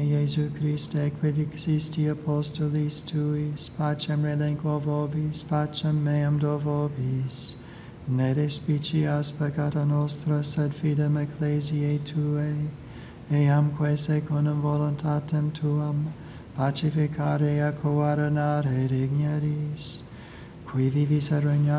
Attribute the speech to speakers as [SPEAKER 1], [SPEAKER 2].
[SPEAKER 1] Iesu Christe, quid existi apostolis tuis, pacem relinquo vobis, pacem meam do vobis. Ne despicias peccata nostra, sed fidem ecclesiae Tuae, eamque secundum voluntatem Tuam, pacificare et coordinare digneris, qui vivis et regnat